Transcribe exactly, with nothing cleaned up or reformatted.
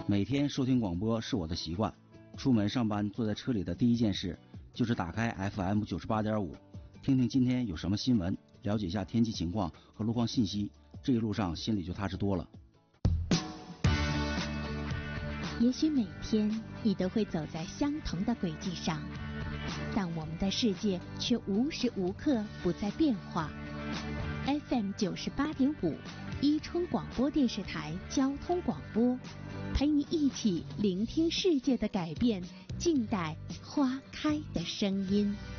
每天收听广播是我的习惯，出门上班坐在车里的第一件事就是打开 F M 九十八点五，听听今天有什么新闻，了解一下天气情况和路况信息，这一路上心里就踏实多了。 也许每天你都会走在相同的轨迹上，但我们的世界却无时无刻不在变化。F M 九十八点五，伊春广播电视台交通广播，陪你一起聆听世界的改变，静待花开的声音。